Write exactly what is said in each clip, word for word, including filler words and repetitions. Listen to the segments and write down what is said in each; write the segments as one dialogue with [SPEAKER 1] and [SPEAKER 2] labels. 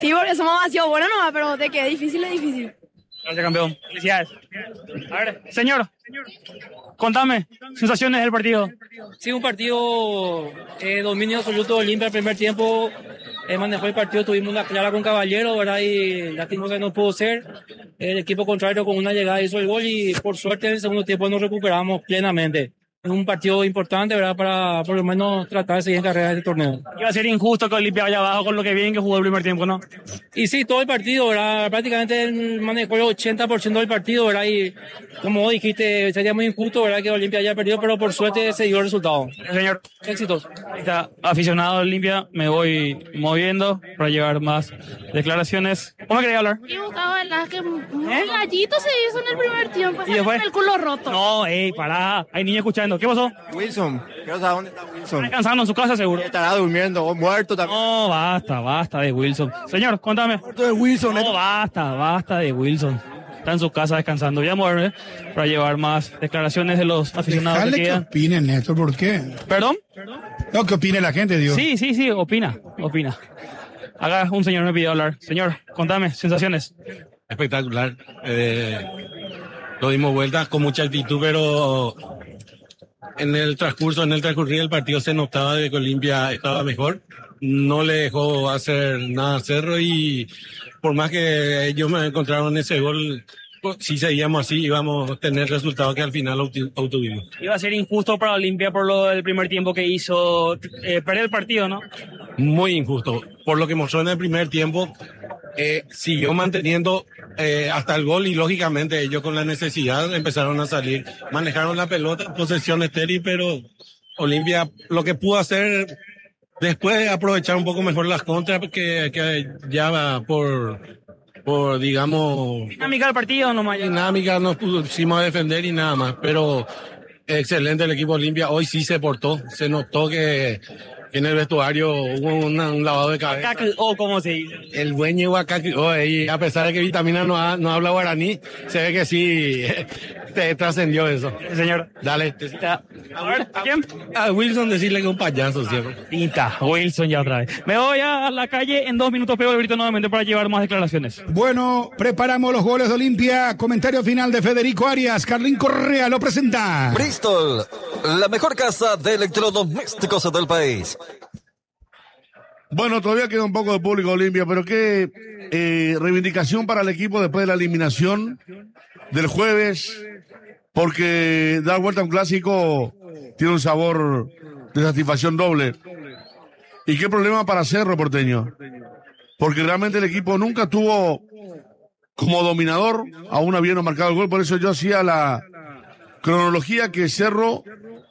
[SPEAKER 1] Sí, porque somos demasiado buenos nomás, pero de que es difícil, es difícil.
[SPEAKER 2] Gracias, campeón. Felicidades. A ver, señor, contame, sensaciones del partido.
[SPEAKER 3] Sí, un partido eh, dominio absoluto de Olimpia el primer tiempo. Eh, manejó el partido, tuvimos una clara con Caballero, ¿verdad? Y lastimosamente no pudo ser. El equipo contrario con una llegada hizo el gol y por suerte en el segundo tiempo nos recuperamos plenamente. Es un partido importante, ¿verdad? Para por lo menos tratar de seguir en carrera de este torneo.
[SPEAKER 2] Iba a ser injusto que Olimpia vaya abajo con lo que bien que jugó el primer tiempo, ¿no?
[SPEAKER 3] Y sí, todo el partido, ¿verdad? Prácticamente él manejó el ochenta por ciento del partido, ¿verdad? Y como vos dijiste, sería muy injusto, ¿verdad? Que Olimpia haya perdido, pero por suerte se dio el resultado.
[SPEAKER 2] Señor,
[SPEAKER 3] éxitos.
[SPEAKER 2] Ahí está, aficionado a Olimpia, me voy moviendo para llevar más declaraciones. ¿Cómo quería hablar?
[SPEAKER 4] Y buscaba Velázquez, muy ¿Eh? gallito se hizo en el primer tiempo,
[SPEAKER 2] ¿Y después?
[SPEAKER 4] el culo roto.
[SPEAKER 2] No, ey, pará, hay niños escuchando. ¿Qué pasó?
[SPEAKER 5] Wilson, quiero saber dónde está Wilson.
[SPEAKER 2] Está descansando en su casa, seguro.
[SPEAKER 5] Estará durmiendo o muerto también.
[SPEAKER 2] No, basta, basta de Wilson. Señor, contame.
[SPEAKER 5] Muerto de Wilson.
[SPEAKER 2] No, basta, basta de Wilson. Está en su casa descansando. Voy a moverme para llevar más declaraciones de los aficionados.
[SPEAKER 6] Dejale
[SPEAKER 2] que
[SPEAKER 6] que
[SPEAKER 2] quedan.
[SPEAKER 6] opinen, Néstor, ¿por qué?
[SPEAKER 2] ¿Perdón?
[SPEAKER 6] No, que opine la gente, digo.
[SPEAKER 2] Sí, sí, sí, opina, opina. Acá un señor me pidió hablar. Señor, contame, sensaciones.
[SPEAKER 7] Espectacular. Eh, lo dimos vuelta con mucha actitud, pero en el transcurso, en el transcurrir del partido se notaba de que Olimpia estaba mejor. No le dejó hacer nada a Cerro y por más que ellos me encontraron ese gol, si seguíamos así íbamos a tener resultados que al final obtuvimos.
[SPEAKER 2] Iba a ser injusto para Olimpia por lo del primer tiempo que hizo eh, perder el partido, ¿no?
[SPEAKER 7] Muy injusto. Por lo que mostró en el primer tiempo, eh, siguió manteniendo eh, hasta el gol y lógicamente ellos con la necesidad empezaron a salir. Manejaron la pelota, posesión estéril, pero Olimpia lo que pudo hacer después aprovechar un poco mejor las contras que, que ya por... por, digamos...
[SPEAKER 2] Dinámica del partido nomás.
[SPEAKER 7] Dinámica, nos pusimos a defender y nada más, pero excelente el equipo Olimpia. Hoy sí se portó, se notó que en el vestuario hubo una, un lavado de cabeza.
[SPEAKER 2] O como se dice.
[SPEAKER 7] El buen Iwakaki, oh, y a pesar de que Vitamina no, ha, no habla guaraní, se ve que sí te trascendió eso.
[SPEAKER 2] Señor.
[SPEAKER 7] Dale.
[SPEAKER 2] A ver, ¿a quién?
[SPEAKER 7] A Wilson decirle que es un payaso siempre.
[SPEAKER 2] Pinta, Wilson ya otra vez. Me voy a la calle, en dos minutos pego el grito nuevamente para llevar más declaraciones.
[SPEAKER 6] Bueno, preparamos los goles de Olimpia. Comentario final de Federico Arias. Carlín Correa lo presenta.
[SPEAKER 8] Bristol, la mejor casa de electrodomésticos del país.
[SPEAKER 9] Bueno, todavía queda un poco de público Olimpia, pero qué eh, reivindicación para el equipo después de la eliminación del jueves, porque dar vuelta a un clásico tiene un sabor de satisfacción doble. Y qué problema para Cerro Porteño, porque realmente el equipo nunca tuvo como dominador, aún habiendo marcado el gol, por eso yo hacía la cronología que Cerro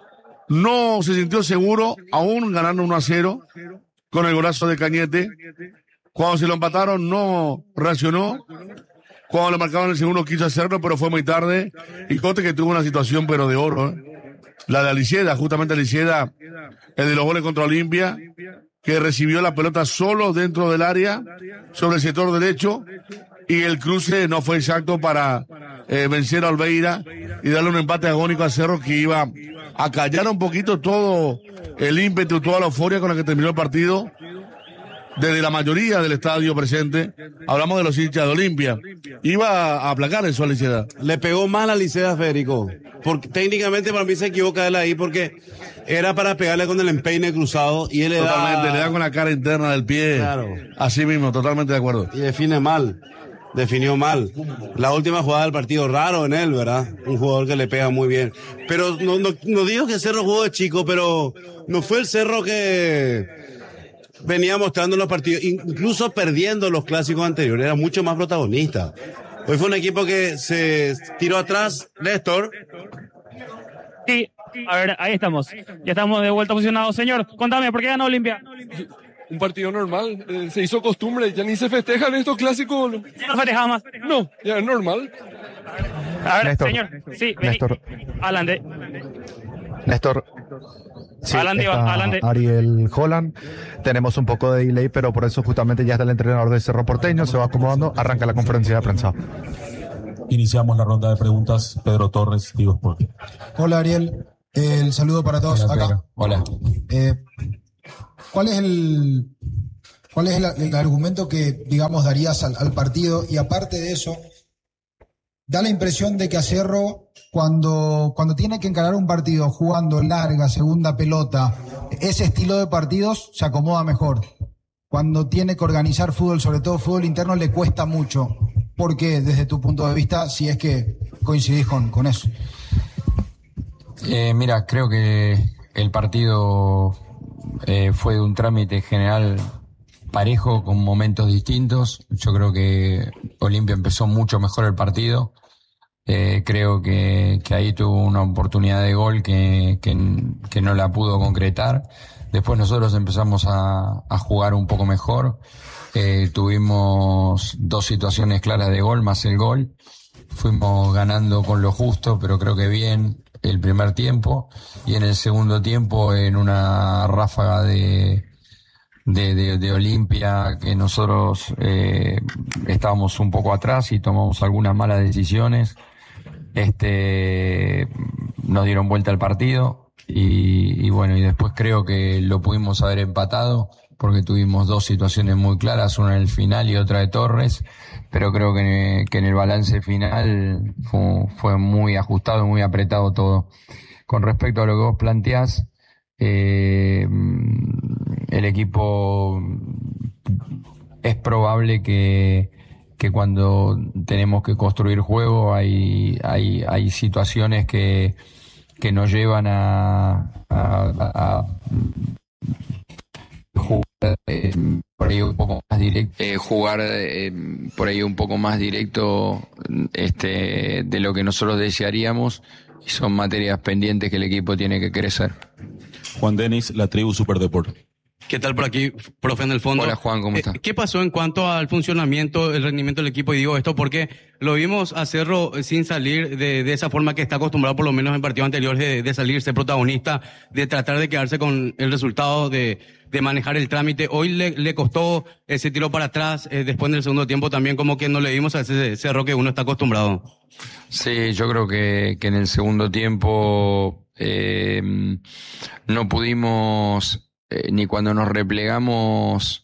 [SPEAKER 9] no se sintió seguro, aún ganando uno a cero, con el golazo de Cañete. Cuando se lo empataron no reaccionó. Cuando le marcaron el segundo quiso hacerlo, pero fue muy tarde. Y Cote que tuvo una situación pero de oro, ¿eh? La de Alicieda, justamente Alicieda, el de los goles contra Olimpia, que recibió la pelota solo dentro del área, sobre el sector derecho, y el cruce no fue exacto para eh, vencer a Olveira y darle un empate agónico a Cerro, que iba a callar un poquito todo el ímpetu, toda la euforia con la que terminó el partido, desde la mayoría del estadio presente. Hablamos de los hinchas de Olimpia. Iba a aplacar eso a Liceda.
[SPEAKER 10] Le pegó mal a Liceda, Federico. Porque técnicamente para mí se equivoca él ahí, porque era para pegarle con el empeine cruzado y él le da...
[SPEAKER 9] Totalmente, le da con la cara interna del pie.
[SPEAKER 10] Claro.
[SPEAKER 9] Así mismo, totalmente de acuerdo.
[SPEAKER 10] Y define mal. Definió mal. La última jugada del partido, raro en él, ¿verdad? Un jugador que le pega muy bien. Pero no, no, no digo que Cerro jugó de chico, pero no fue el Cerro que venía mostrando en los partidos, incluso perdiendo los clásicos anteriores, era mucho más protagonista. Hoy fue un equipo que se tiró atrás, Néstor.
[SPEAKER 2] Sí, a ver, ahí estamos. Ya estamos de vuelta posicionados. Señor, contame, ¿por qué ganó Olimpia?
[SPEAKER 11] Un partido normal, eh, se hizo costumbre, ya ni se festejan estos clásicos.
[SPEAKER 2] ¿Ya no festejaba más?
[SPEAKER 11] No, ya es normal.
[SPEAKER 2] A ver,
[SPEAKER 12] Néstor,
[SPEAKER 2] señor, sí, vení.
[SPEAKER 12] Néstor.
[SPEAKER 2] Adelante.
[SPEAKER 12] Néstor. Sí,
[SPEAKER 2] adelante,
[SPEAKER 12] está
[SPEAKER 2] adelante.
[SPEAKER 12] Ariel Holland. Tenemos un poco de delay, pero por eso justamente ya está el entrenador de Cerro Porteño, se va acomodando, arranca la conferencia de prensa.
[SPEAKER 13] Iniciamos la ronda de preguntas. Pedro Torres, Digo Sport.
[SPEAKER 14] Hola Ariel, eh, el saludo para todos.
[SPEAKER 13] Hola,
[SPEAKER 14] acá.
[SPEAKER 13] Hola.
[SPEAKER 14] Eh, ¿Cuál es el, ¿Cuál es la- el argumento que, digamos, darías al, al partido? Y aparte de eso, da la impresión de que a Cerro, cuando, cuando tiene que encarar un partido jugando larga, segunda pelota, ese estilo de partidos se acomoda mejor. Cuando tiene que organizar fútbol, sobre todo fútbol interno, le cuesta mucho. ¿Por qué, desde tu punto de vista, si es que coincidís con, con eso?
[SPEAKER 15] Eh, mira, creo que el partido eh, fue de un trámite general parejo, con momentos distintos. Yo creo que Olimpia empezó mucho mejor el partido. Eh, creo que, que ahí tuvo una oportunidad de gol que, que, que no la pudo concretar. Después nosotros empezamos a, a jugar un poco mejor. Eh, tuvimos dos situaciones claras de gol, más el gol. Fuimos ganando con lo justo, pero creo que bien el primer tiempo. Y en el segundo tiempo, en una ráfaga de, de, de, de Olimpia, que nosotros eh, estábamos un poco atrás y tomamos algunas malas decisiones, este, nos dieron vuelta al partido. Y, y bueno, y después creo que lo pudimos haber empatado, porque tuvimos dos situaciones muy claras, una en el final y otra de Torres, pero creo que, que en el balance final fue, fue muy ajustado, muy apretado todo. Con respecto a lo que vos planteás, eh, el equipo es probable que, que cuando tenemos que construir juego hay, hay, hay situaciones que, que nos llevan a, a, a jugar eh, por ahí un poco más directo, eh, jugar eh, por ahí un poco más directo este, de lo que nosotros desearíamos, y son materias pendientes que el equipo tiene que crecer.
[SPEAKER 13] Juan Denis, La Tribu Superdeport.
[SPEAKER 16] ¿Qué tal por aquí, profe, en el fondo?
[SPEAKER 15] Hola, Juan, ¿cómo estás?
[SPEAKER 16] Eh, ¿Qué pasó en cuanto al funcionamiento, el rendimiento del equipo? Y digo esto porque lo vimos a Cerro sin salir de, de esa forma que está acostumbrado, por lo menos en partidos anteriores, de, de salir, ser protagonista, de tratar de quedarse con el resultado, de, de manejar el trámite. Hoy le, le costó ese tiro para atrás, eh, después en el segundo tiempo también, como que no le dimos a ese Cerro que uno está acostumbrado.
[SPEAKER 15] Sí, yo creo que, que en el segundo tiempo eh, no pudimos... Eh, ni cuando nos replegamos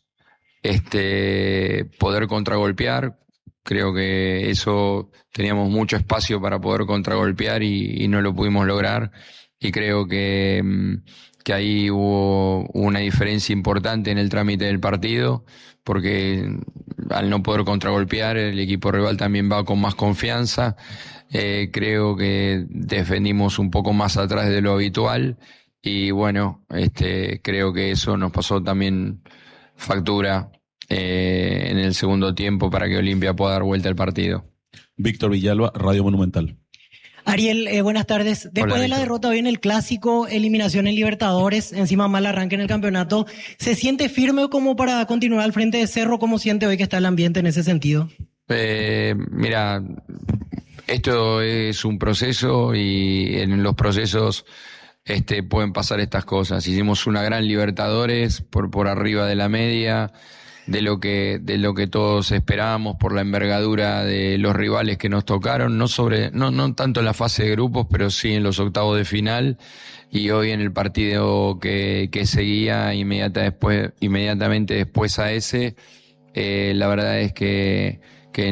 [SPEAKER 15] este poder contragolpear. Creo que eso teníamos mucho espacio para poder contragolpear y, y no lo pudimos lograr, y creo que, que ahí hubo una diferencia importante en el trámite del partido, porque al no poder contragolpear el equipo rival también va con más confianza. Eh, creo que defendimos un poco más atrás de lo habitual. Y bueno, este, creo que eso nos pasó también factura eh, en el segundo tiempo para que Olimpia pueda dar vuelta al partido.
[SPEAKER 13] Víctor Villalba, Radio Monumental.
[SPEAKER 17] Ariel, eh, buenas tardes. Después
[SPEAKER 15] Hola,
[SPEAKER 17] de la
[SPEAKER 15] Víctor.
[SPEAKER 17] derrota hoy en el Clásico, eliminación en Libertadores, encima mal arranque en el campeonato, ¿se siente firme como para continuar al frente de Cerro? ¿Cómo siente hoy que está el ambiente en ese sentido?
[SPEAKER 15] Eh, mira, esto es un proceso y en los procesos este, pueden pasar estas cosas. Hicimos una gran Libertadores por, por arriba de la media, de lo que, de lo que todos esperábamos por la envergadura de los rivales que nos tocaron, no sobre, no, no tanto en la fase de grupos, pero sí en los octavos de final. Y hoy en el partido que, que seguía inmediata después, inmediatamente después a ese, eh, la verdad es que, que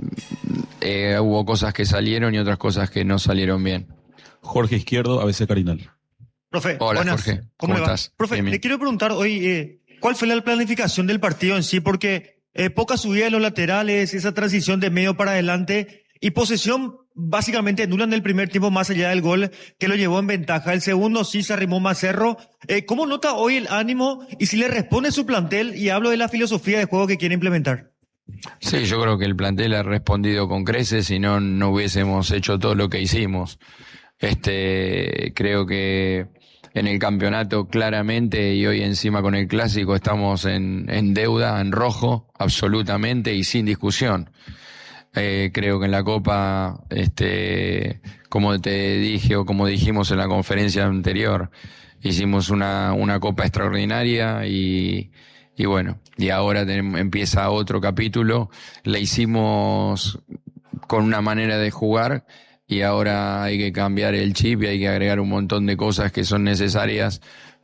[SPEAKER 15] eh, hubo cosas que salieron y otras cosas que no salieron bien.
[SPEAKER 13] Jorge Izquierdo, A B C Carinal.
[SPEAKER 18] Profe,
[SPEAKER 15] Hola,
[SPEAKER 18] buenas.
[SPEAKER 15] Jorge.
[SPEAKER 18] ¿Cómo,
[SPEAKER 15] ¿Cómo
[SPEAKER 18] le va?
[SPEAKER 15] estás?
[SPEAKER 18] Profe,
[SPEAKER 15] Bien, bien.
[SPEAKER 18] le quiero preguntar hoy, eh, ¿cuál fue la planificación del partido en sí? Porque eh, poca subida de los laterales, esa transición de medio para adelante y posesión básicamente nula en el primer tiempo, más allá del gol que lo llevó en ventaja. El segundo sí se arrimó más Cerro. Eh, ¿Cómo nota hoy el ánimo y si le responde su plantel? Y hablo de la filosofía de juego que quiere implementar.
[SPEAKER 15] Sí, yo creo que el plantel ha respondido con creces, si no, no hubiésemos hecho todo lo que hicimos. Este, creo que en el campeonato claramente, y hoy encima con el Clásico, estamos en, en deuda, en rojo, absolutamente y sin discusión. Eh, creo que en la Copa, este, como te dije o como dijimos en la conferencia anterior, hicimos una, una Copa extraordinaria y, y bueno, y ahora tenemos, empieza otro capítulo. La hicimos con una manera de jugar y ahora hay que cambiar el chip y hay que agregar un montón de cosas que son necesarias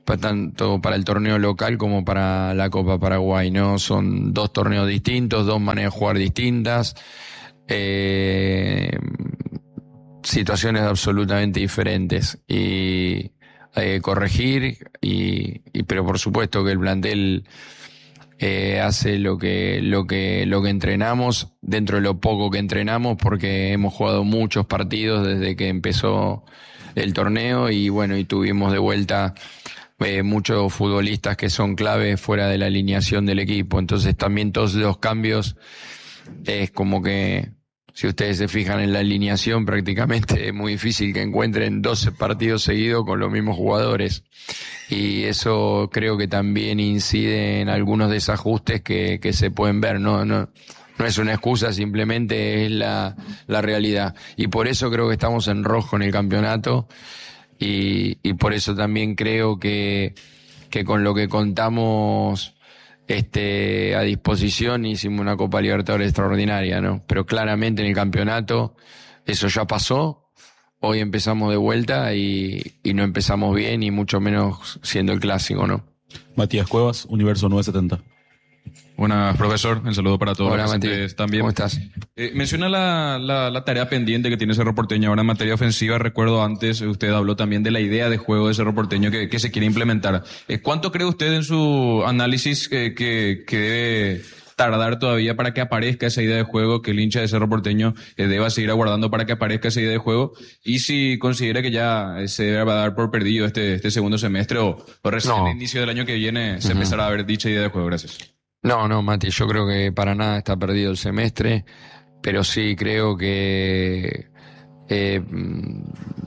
[SPEAKER 15] para tanto para el torneo local como para la Copa Paraguay, ¿no? Son dos torneos distintos, dos maneras de jugar distintas, eh, situaciones absolutamente diferentes y hay que corregir y, y pero por supuesto que el plantel eh, hace lo que lo que lo que entrenamos dentro de lo poco que entrenamos, porque hemos jugado muchos partidos desde que empezó el torneo y bueno, y tuvimos de vuelta eh, muchos futbolistas que son claves fuera de la alineación del equipo. Entonces también todos los cambios es como que, si ustedes se fijan en la alineación, prácticamente es muy difícil que encuentren doce partidos seguidos con los mismos jugadores. Y eso creo que también incide en algunos desajustes que, que se pueden ver. No, no, no es una excusa, simplemente es la, la realidad. Y por eso creo que estamos en rojo en el campeonato. Y, y por eso también creo que, que con lo que contamos Este, a disposición hicimos una Copa Libertadores extraordinaria, ¿no? Pero claramente en el campeonato eso ya pasó, hoy empezamos de vuelta y, y no empezamos bien y mucho menos siendo el clásico, ¿no?
[SPEAKER 13] Matías Cuevas, Universo novecientos setenta.
[SPEAKER 19] Buenas, profesor. Un saludo para todos
[SPEAKER 15] Hola,
[SPEAKER 19] los presentes también.
[SPEAKER 15] ¿Cómo estás?
[SPEAKER 19] Eh, menciona la, la, la tarea pendiente que tiene Cerro Porteño ahora en materia ofensiva. Recuerdo antes, usted habló también de la idea de juego de Cerro Porteño que, que se quiere implementar. Eh, ¿Cuánto cree usted en su análisis eh, que, que debe tardar todavía para que aparezca esa idea de juego, que el hincha de Cerro Porteño eh, deba seguir aguardando para que aparezca esa idea de juego? Y si considera que ya eh, se debe dar por perdido este, este segundo semestre o, o recién
[SPEAKER 15] No.
[SPEAKER 19] al inicio del año que viene se
[SPEAKER 15] Ujú.
[SPEAKER 19] empezará a ver dicha idea de juego. Gracias.
[SPEAKER 15] No, no, Mati, yo creo que para nada está perdido el semestre, pero sí creo que eh, mm,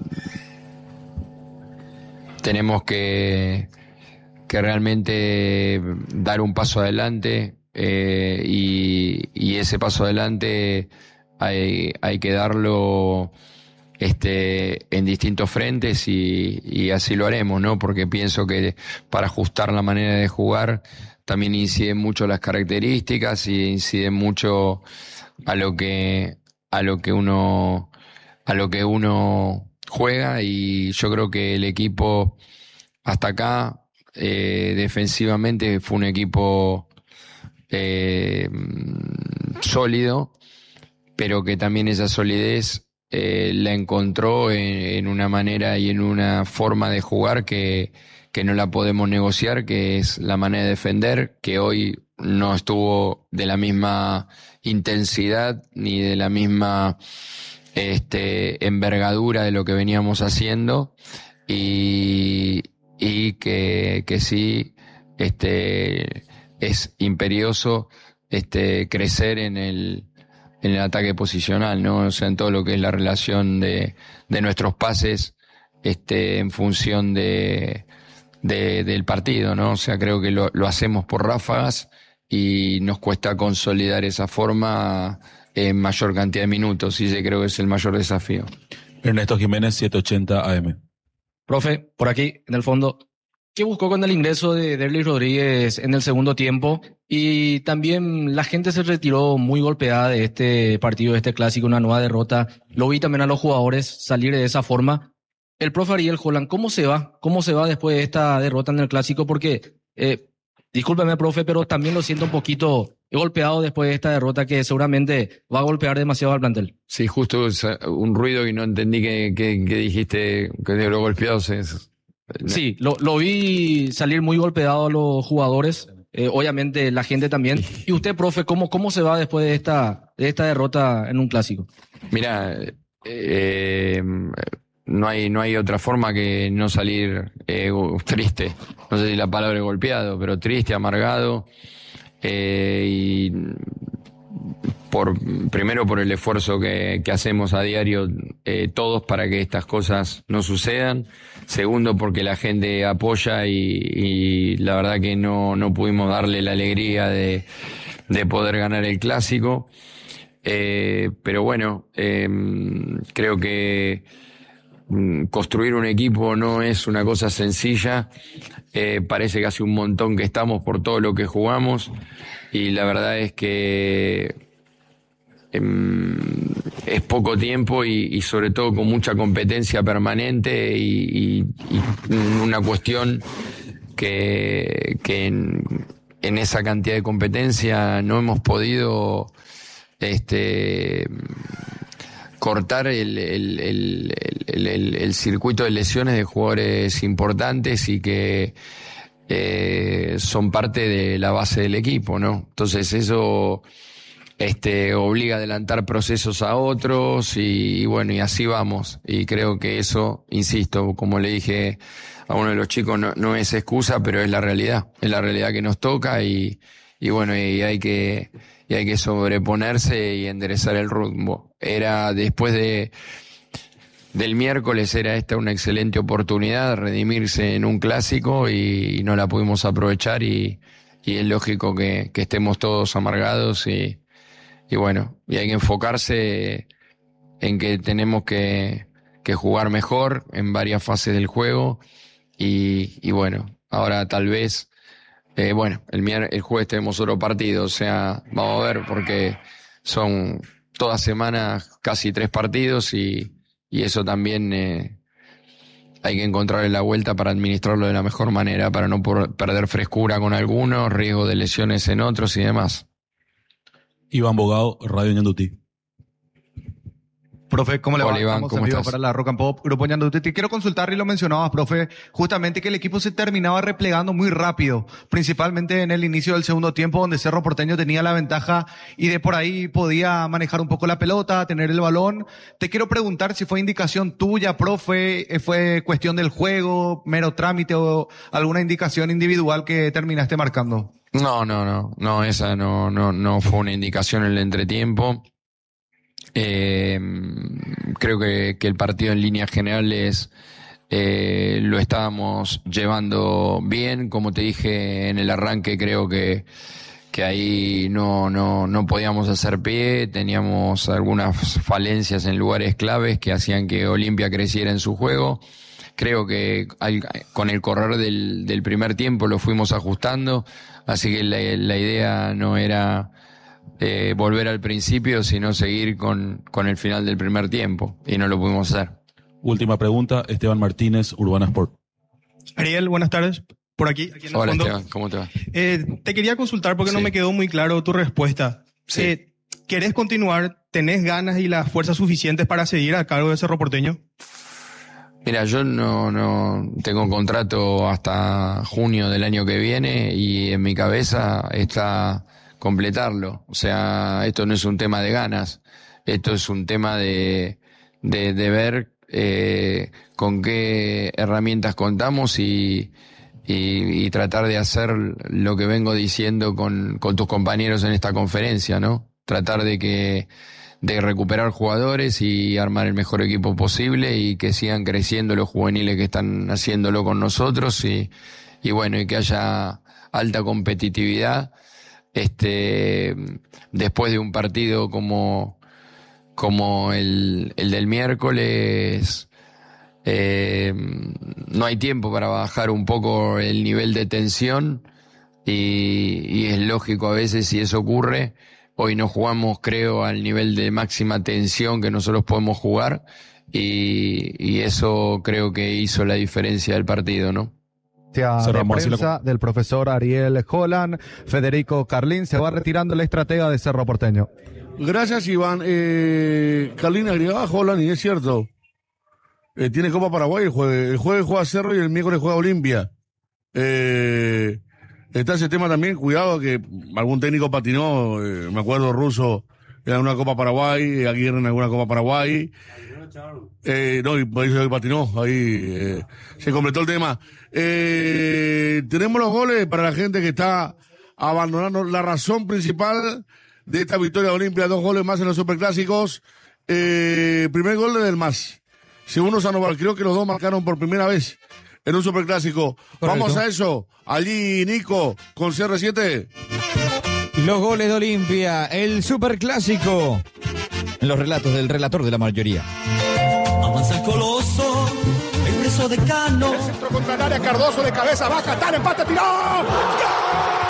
[SPEAKER 15] tenemos que, que realmente dar un paso adelante eh, y, y ese paso adelante hay, hay que darlo este, en distintos frentes y, y así lo haremos, ¿no? Porque pienso que para ajustar la manera de jugar también inciden mucho las características y inciden mucho a lo que a lo que uno a lo que uno juega, y yo creo que el equipo hasta acá eh, defensivamente fue un equipo eh, sólido, pero que también esa solidez eh, la encontró en, en una manera y en una forma de jugar que que no la podemos negociar, que es la manera de defender, que hoy no estuvo de la misma intensidad ni de la misma este, envergadura de lo que veníamos haciendo, y, y que, que sí este, es imperioso este, crecer en el, en el ataque posicional, ¿no? O sea, en todo lo que es la relación de, de nuestros pases este, en función de De, del partido, ¿no? O sea, creo que lo, lo hacemos por ráfagas y nos cuesta consolidar esa forma en mayor cantidad de minutos, y ese creo que es el mayor desafío.
[SPEAKER 13] Ernesto Jiménez, setecientos ochenta A M.
[SPEAKER 20] Profe, por aquí, en el fondo, ¿qué buscó con el ingreso de Derlis Rodríguez en el segundo tiempo? Y también la gente se retiró muy golpeada de este partido, de este clásico, una nueva derrota. Lo vi también a los jugadores salir de esa forma. El profe Ariel Holland, ¿cómo se va? ¿Cómo se va después de esta derrota en el clásico? Porque, eh, discúlpeme, profe, pero también lo siento un poquito golpeado después de esta derrota que seguramente va a golpear demasiado al plantel.
[SPEAKER 15] Sí, justo un ruido y no entendí que, que, que dijiste que de los golpeados es...
[SPEAKER 20] Sí, lo, lo vi salir muy golpeado a los jugadores, eh, obviamente la gente también. Y usted, profe, ¿cómo, cómo se va después de esta, de esta derrota en un clásico?
[SPEAKER 15] Mira, eh, no hay, no hay otra forma que no salir eh, triste. No sé si la palabra es golpeado, pero triste, amargado. Eh, y por, primero por el esfuerzo que, que hacemos a diario eh, todos para que estas cosas no sucedan. Segundo, porque la gente apoya y, y la verdad que no, no pudimos darle la alegría de, de poder ganar el clásico. Eh, pero bueno, eh, creo que construir un equipo no es una cosa sencilla. Eh, parece que hace un montón que estamos por todo lo que jugamos, y la verdad es que eh, es poco tiempo y, y sobre todo con mucha competencia permanente y, y, y una cuestión que, que en, en esa cantidad de competencia no hemos podido este, cortar el, el, el, el, el, el circuito de lesiones de jugadores importantes y que eh, son parte de la base del equipo, ¿no? Entonces eso este, obliga a adelantar procesos a otros y, y bueno, y así vamos. Y creo que eso, insisto, como le dije a uno de los chicos, no, no es excusa, pero es la realidad, es la realidad que nos toca y, y bueno, y hay que, y hay que sobreponerse y enderezar el rumbo. Era después de, del miércoles, era esta una excelente oportunidad de redimirse en un clásico y, y no la pudimos aprovechar y, y es lógico que, que estemos todos amargados y, y bueno, y hay que enfocarse en que tenemos que, que jugar mejor en varias fases del juego. Y, y bueno, ahora tal vez, eh, bueno, el, mier- el jueves tenemos otro partido, o sea, vamos a ver, porque son todas semanas casi tres partidos y, y eso también eh, hay que encontrarle la vuelta para administrarlo de la mejor manera, para no por- perder frescura con algunos, riesgo de lesiones en otros y demás.
[SPEAKER 13] Iván Bogado, Radio Ñandutí.
[SPEAKER 21] Profe, ¿cómo le va?
[SPEAKER 15] Hola, Iván,
[SPEAKER 21] Estamos
[SPEAKER 15] ¿cómo
[SPEAKER 21] en vivo
[SPEAKER 15] estás?
[SPEAKER 21] para la Rock and Pop, Grupo Ñandutí. Te quiero consultar, y lo mencionabas, profe, justamente que el equipo se terminaba replegando muy rápido, principalmente en el inicio del segundo tiempo, donde Cerro Porteño tenía la ventaja y de por ahí podía manejar un poco la pelota, tener el balón. Te quiero preguntar si fue indicación tuya, profe, eh, fue cuestión del juego, mero trámite o alguna indicación individual que terminaste marcando.
[SPEAKER 15] No, no, no, no, esa no, no, no fue una indicación en el entretiempo. Eh, creo que, que el partido en líneas generales eh, lo estábamos llevando bien, como te dije en el arranque, creo que, que ahí no, no, no podíamos hacer pie, teníamos algunas falencias en lugares claves que hacían que Olimpia creciera en su juego. Creo que al, con el correr del, del primer tiempo lo fuimos ajustando, así que la, la idea no era eh, volver al principio, sino seguir con, con el final del primer tiempo, y no lo pudimos hacer.
[SPEAKER 13] Última pregunta, Esteban Martínez, Urbana Sport.
[SPEAKER 22] Ariel, buenas tardes. Por aquí, aquí en el
[SPEAKER 15] Hola
[SPEAKER 22] fondo.
[SPEAKER 15] Esteban, ¿cómo te va?
[SPEAKER 22] Eh, te quería consultar porque
[SPEAKER 15] Sí.
[SPEAKER 22] no me quedó muy claro tu respuesta.
[SPEAKER 15] Sí.
[SPEAKER 22] Eh, ¿Querés continuar? ¿Tenés ganas y las fuerzas suficientes para seguir a cargo de Cerro Porteño?
[SPEAKER 15] Mira, yo no, no tengo contrato hasta junio del año que viene y en mi cabeza está completarlo. O sea, esto no es un tema de ganas, esto es un tema de, de, de ver eh, con qué herramientas contamos y, y, y tratar de hacer lo que vengo diciendo con, con tus compañeros en esta conferencia, ¿no? Tratar de que de recuperar jugadores y armar el mejor equipo posible y que sigan creciendo los juveniles que están haciéndolo con nosotros y, y bueno, y que haya alta competitividad este después de un partido como, como el, el del miércoles. Eh, no hay tiempo para bajar un poco el nivel de tensión y, y es lógico a veces si eso ocurre. Hoy no jugamos, creo, al nivel de máxima tensión que nosotros podemos jugar y, y eso creo que hizo la diferencia del partido, ¿no?
[SPEAKER 12] De prensa del profesor Ariel Holland, Federico Carlín se va retirando el estratega de Cerro Porteño.
[SPEAKER 9] Gracias, Iván. Eh, Carlín agregaba a Holland y es cierto. Eh, tiene Copa Paraguay el jueves. El jueves juega Cerro y el miércoles juega Olimpia. Eh, está ese tema también. Cuidado que algún técnico patinó. Eh, me acuerdo Russo en alguna Copa Paraguay, Aguirre en alguna Copa Paraguay. Eh, no, y por eso patinó. Ahí eh, se completó el tema. Eh, tenemos los goles para la gente que está abandonando la razón principal de esta victoria de Olimpia. Dos goles más en los superclásicos. Eh, primer gol de Del Mas. Segundo Sandoval. Creo que los dos marcaron por primera vez en un superclásico. Correcto. Vamos a eso. Allí Nico con C R siete.
[SPEAKER 23] Los goles de Olimpia, el superclásico. En los relatos del relator de la mayoría.
[SPEAKER 24] Avanza el Coloso, el preso de Cano.
[SPEAKER 6] El centro contra el área, Cardoso de cabeza baja, tal empate, tiró. ¡Gol!